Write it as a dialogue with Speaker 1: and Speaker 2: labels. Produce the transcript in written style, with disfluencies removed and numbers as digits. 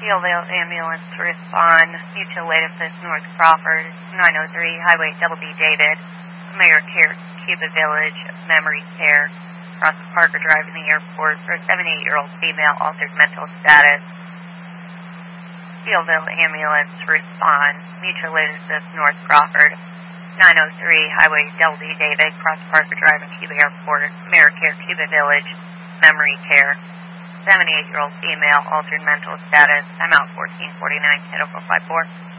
Speaker 1: Bealville ambulance to respond. Mutual North Crawford, 903 Highway Double D David, Mayor Care, Cuba Village, Memory Care, across Parker Drive in the airport for a 78-year-old female, altered mental status. Bealville ambulance to respond. Mutual North Crawford, 903 Highway Double D David, across Parker Drive in Cuba Airport, Mayor Care, Cuba Village, Memory Care. 78-year-old female, altered mental status. I'm out 1449, Kiddo 454.